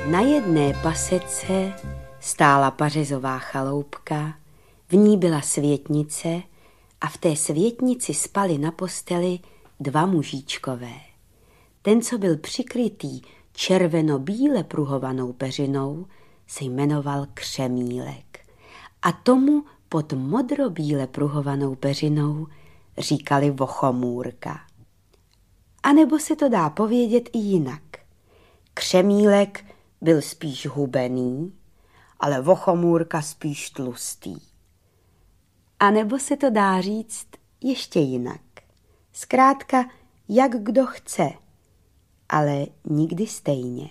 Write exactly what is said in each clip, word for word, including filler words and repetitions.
Na jedné pasece stála pařezová chaloupka, v ní byla světnice a v té světnici spali na posteli dva mužíčkové. Ten, co byl přikrytý červeno-bíle pruhovanou peřinou, se jmenoval Křemílek a tomu pod modro-bíle pruhovanou peřinou říkali Vochomůrka. A nebo se to dá povědět i jinak. Křemílek byl spíš hubený, ale Vochomůrka spíš tlustý. A nebo se to dá říct ještě jinak. Zkrátka, jak kdo chce, ale nikdy stejně.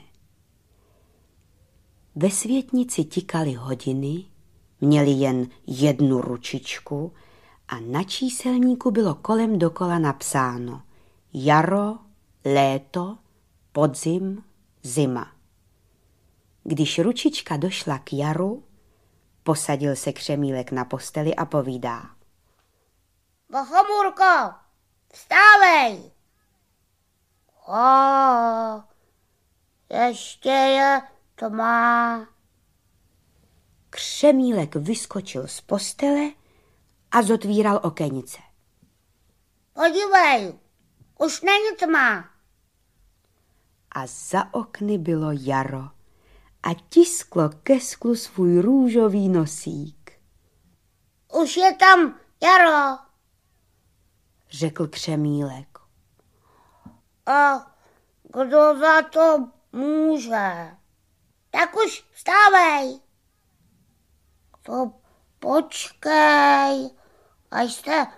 Ve světnici tikaly hodiny, měly jen jednu ručičku a na číselníku bylo kolem dokola napsáno jaro, léto, podzim, zima. Když ručička došla k jaru, posadil se Křemílek na posteli a povídá. Vochomůrko, vstávej! O, ještě je tma. Křemílek vyskočil z postele a zotvíral okenice. Podívej, už není tma. A za okny bylo jaro a tisklo ke sklu svůj růžový nosík. Už je tam jaro, řekl Křemílek. A kdo za to může? Tak už vstávej. To počkej, až se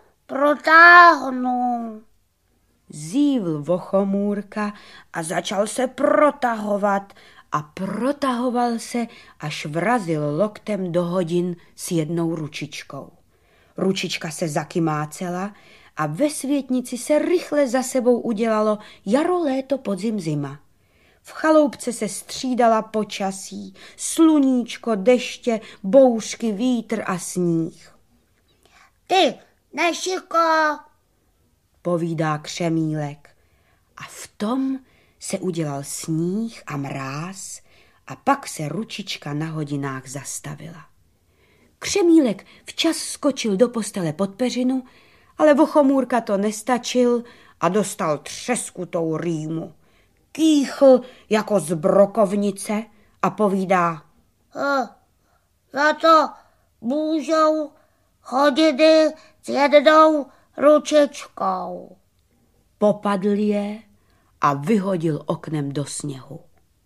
protáhnu. Zívl Vochomůrka a začal se protahovat a protahoval se, až vrazil loktem do hodin s jednou ručičkou. Ručička se zakymácela a ve světnici se rychle za sebou udělalo jaro, léto, podzim, zima. V chaloupce se střídala počasí, sluníčko, deště, bouřky, vítr a sníh. Ty, nešiko, povídá Křemílek. A v tom se udělal sníh a mráz a pak se ručička na hodinách zastavila. Křemílek včas skočil do postele pod peřinu, ale Vochomůrka to nestačil a dostal třeskutou rýmu. Kýchl jako z brokovnice a povídá. Uh, za to můžou hodiny s jednou ručičkou. Popadl je a vyhodil oknem do sněhu.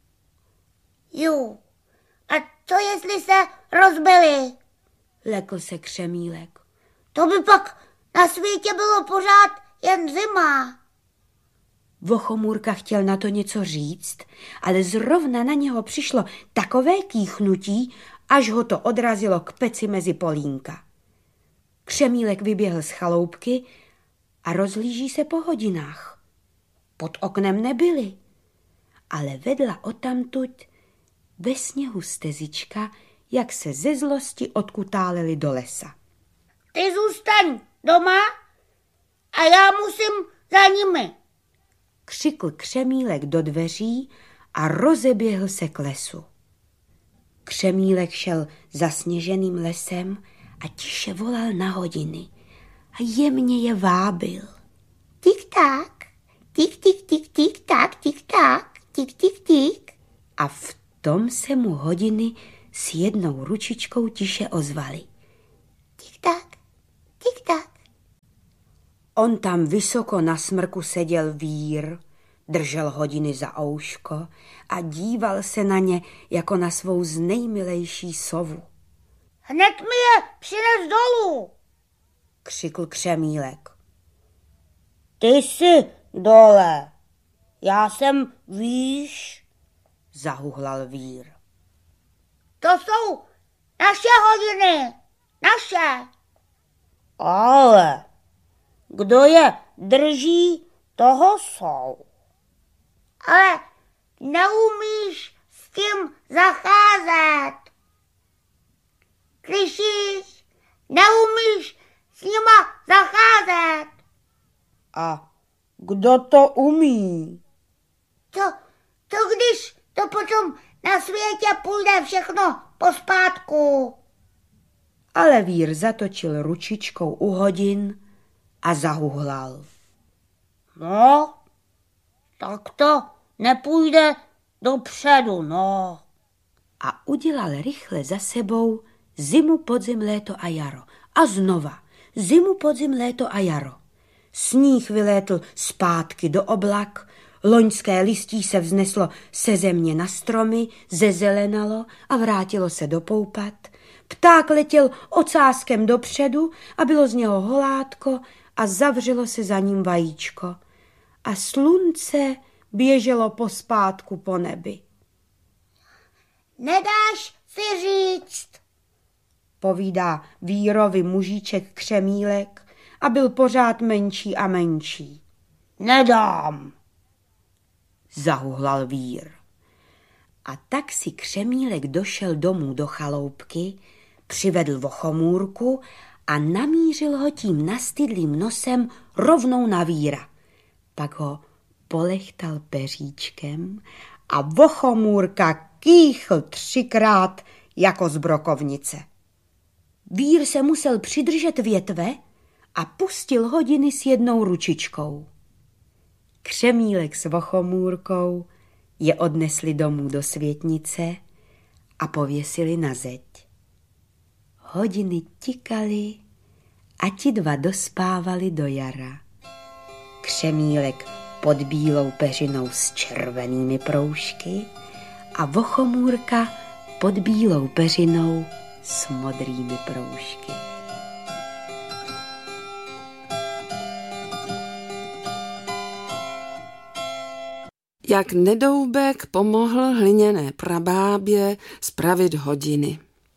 Ju, a co jestli se rozbili? Lekl se Křemílek. To by pak na světě bylo pořád jen zima. Vochomůrka chtěl na to něco říct, ale zrovna na něho přišlo takové kýchnutí, až ho to odrazilo k peci mezi polínka. Křemílek vyběhl z chaloupky a rozhlíží se po hodinách. Pod oknem nebyly, ale vedla odtamtud ve sněhu stezička, jak se ze zlosti odkutáleli do lesa. Ty zůstaň doma a já musím za nimi, křikl Křemílek do dveří a rozeběhl se k lesu. Křemílek šel zasněženým lesem a tiše volal na hodiny a jemně je vábil. Tik-tak, tik-tik-tik-tik-tak, tik-tak, tik-tik-tik. A v tom se mu hodiny s jednou ručičkou tiše ozvaly. Tik-tak, tik-tak. On tam vysoko na smrku seděl vír, držel hodiny za ouško a díval se na ně jako na svou znejmilejší sovu. Hned mi je přines dolů, křikl Křemílek. Ty jsi dole, já jsem výš, zahuhlal vír. To jsou naše hodiny, naše. Ale kdo je drží, toho jsou. Ale neumíš s tím zacházet. Slyšíš? Neumíš s nima zacházet. A kdo to umí? To, to když to potom na Na světě půjde všechno pospátku. Ale vír zatočil ručičkou u hodin a zahuhlal. No, tak to nepůjde dopředu, no. A udělal rychle za sebou zimu, podzim, léto a jaro. A znova zimu, podzim, léto a jaro. Sníh vylétl zpátky do oblak, loňské listí se vzneslo se země na stromy, zezelenalo a vrátilo se do poupat. Pták letěl ocáskem dopředu a bylo z něho holátko a zavřelo se za ním vajíčko. A slunce běželo pospátku po nebi. Nedáš si říct, povídá vírovi mužíček Křemílek a byl pořád menší a menší. Nedám, zahuhlal vír. A tak si Křemílek došel domů do chaloupky, přivedl vochomůrku a namířil ho tím nastydlým nosem rovnou na víra. Pak ho polechtal peříčkem a vochomůrka kýchl třikrát jako z brokovnice. Vír se musel přidržet větve a pustil hodiny s jednou ručičkou. Křemílek s vochomůrkou je odnesli domů do světnice a pověsili na zeď. Hodiny tikaly a ti dva dospávali do jara. Křemílek pod bílou peřinou s červenými proužky a vochomůrka pod bílou peřinou s modrými proužky. Jak Nedoubek pomohl hliněné prabábě spravit hodiny.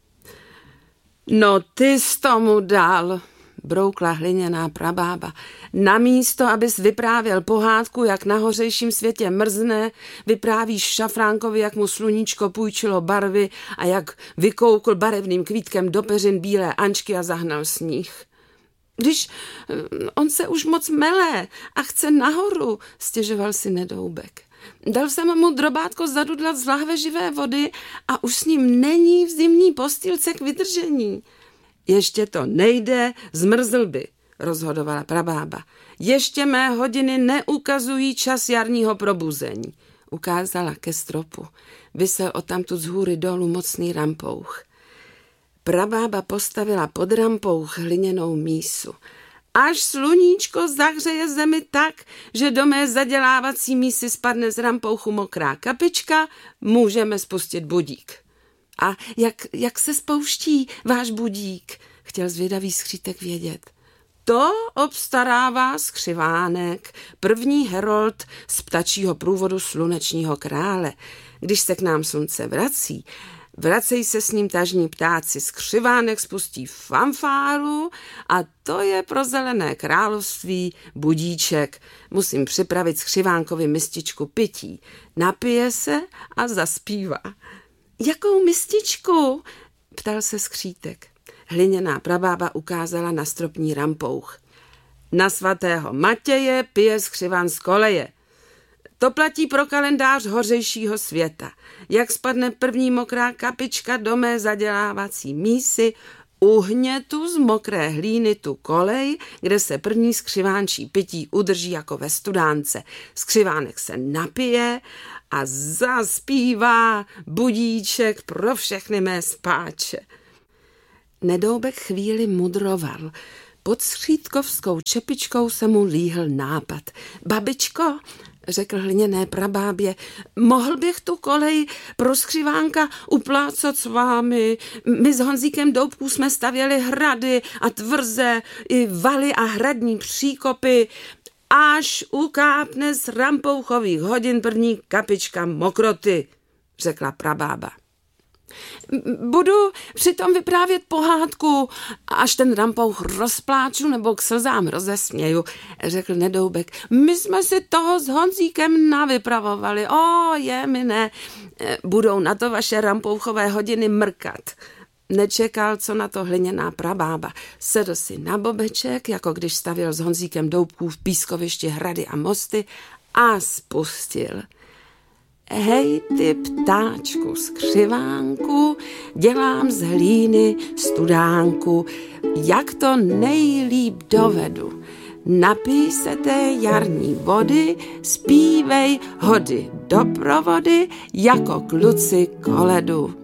No ty jsi tomu dal, broukla hliněná prabába. Namísto, abys vyprávěl pohádku, jak na hořejším světě mrzne, vyprávíš Šafránkovi, jak mu sluníčko půjčilo barvy a jak vykoukl barevným kvítkem do peřin bílé ančky a zahnal sníh. Když on se už moc mele a chce nahoru, stěžoval si Nedoubek. Dal jsem mu drobátko zadudlat z lahve živé vody a už s ním není v zimní postýlce k vydržení. Ještě to nejde, zmrzl by, rozhodovala prabába. Ještě mé hodiny neukazují čas jarního probuzení. Ukázala ke stropu. Visel odtamtud z hůry dolů mocný rampouch. Prabába postavila pod rampouch hliněnou mísu. Až sluníčko zahřeje zemi tak, že do mé zadělávací mísy spadne z rampouchu mokrá kapička, můžeme spustit budík. A jak, jak se spouští váš budík? Chtěl zvědavý skřítek vědět. To obstarává skřivánek, první herold z ptačího průvodu slunečního krále. Když se k nám slunce vrací, vracejí se s ním tažní ptáci, skřivánek spustí fanfáru a to je pro zelené království budíček. Musím připravit skřivánkovi mističku pití. Napije se a zaspívá. Jakou mističku? Ptal se skřítek. Hliněná prabába ukázala na stropní rampouch. Na svatého Matěje pije skřiván z koleje. To platí pro kalendář hořejšího světa. Jak spadne první mokrá kapička do mé zadělávací mísy, uhně tu z mokré hlíny tu kolej, kde se první skřivánčí pití udrží jako ve studánce. Skřivánek se napije a zaspívá budíček pro všechny mé spáče. Nedoubek chvíli mudroval. Pod skřítkovskou čepičkou se mu líhl nápad. Babičko, řekl hliněné prabábě, mohl bych tu kolej pro skřivánka uplácat s vámi. My s Honzíkem Doubků jsme stavěli hrady a tvrze, i valy a hradní příkopy, až ukápne z rampouchových hodin první kapička mokroty, řekla prabába. Budu přitom vyprávět pohádku, až ten rampouch rozpláču nebo k slzám rozesměju, řekl Nedoubek. My jsme si toho s Honzíkem navypravovali. O, je mi ne. Budou na to vaše rampouchové hodiny mrkat. Nečekal, co na to hliněná prabába. Sedl si na bobeček, jako když stavěl s Honzíkem Doubků v pískovišti hrady a mosty a spustil. Hej ty ptáčku skřivánku, dělám z hlíny studánku, jak to nejlíp dovedu. Napij se té jarní vody, zpívej hody do provody, jako kluci koledu.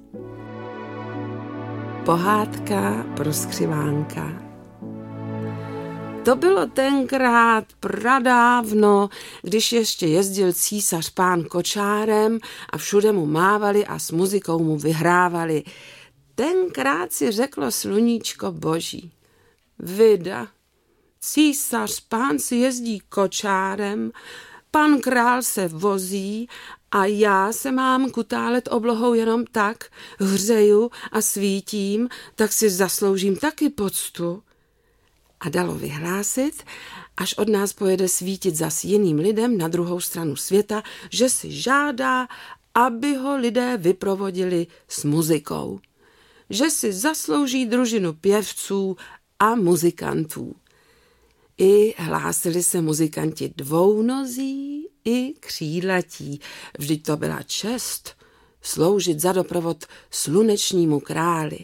Pohádka pro skřivánka. To bylo tenkrát pradávno, když ještě jezdil císař pán kočárem a všude mu mávali a s muzikou mu vyhrávali. Tenkrát si řeklo sluníčko boží: vida, císař pán si jezdí kočárem, pan král se vozí a já se mám kutálet oblohou jenom tak, hřeju a svítím, tak si zasloužím taky poctu. A dalo vyhlásit, až od nás pojede svítit zas jiným lidem na druhou stranu světa, že si žádá, aby ho lidé vyprovodili s muzikou. Že si zaslouží družinu pěvců a muzikantů. I hlásili se muzikanti dvounozí i křídlatí. Vždyť to byla čest sloužit za doprovod slunečnímu králi.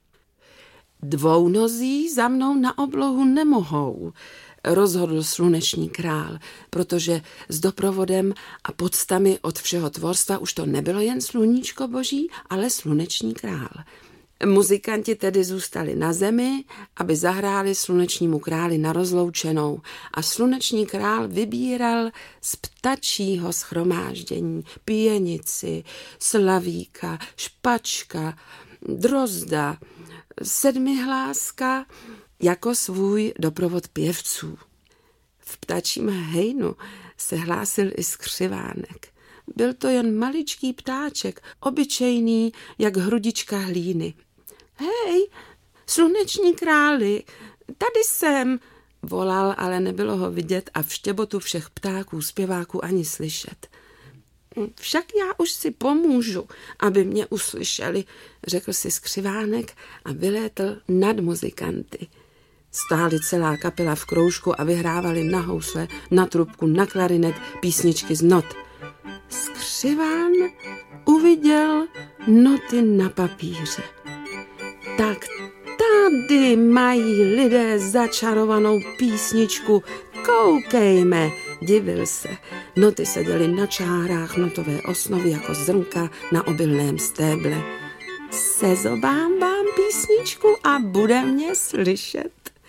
Dvounozí za mnou na oblohu nemohou, rozhodl sluneční král, protože s doprovodem a poctami od všeho tvorstva už to nebylo jen sluníčko boží, ale sluneční král. Muzikanti tedy zůstali na zemi, aby zahráli slunečnímu králi na rozloučenou a sluneční král vybíral z ptačího shromáždění pěnici, slavíka, špačka, drozda, sedmihláska jako svůj doprovod pěvců. V ptačím hejnu se hlásil i skřivánek. Byl to jen maličký ptáček, obyčejný jak hrudička hlíny. Hej, sluneční králi, tady jsem, volal, ale nebylo ho vidět a v štěbotu všech ptáků, zpěváků ani slyšet. Však já už si pomůžu, aby mě uslyšeli, řekl si skřivánek a vylétl nad muzikanty. Stáli celá kapela v kroužku a vyhrávali na housle, na trubku, na klarinet písničky z not. Skřiván uviděl noty na papíře. Tak tady mají lidé začarovanou písničku, koukejme, divil se. Noty seděly na čárách notové osnovy jako zrnka na obilném stéble. Sezobám vám písničku a bude mě slyšet.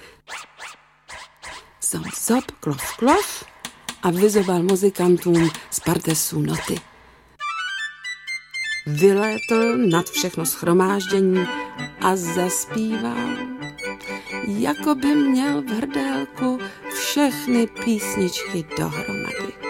Zob, zob, klof, klof a vyzobal muzikantům z partesů noty. Vylétl nad všechno shromáždění a zaspíval, jako by měl v hrdélku všechny písničky dohromady.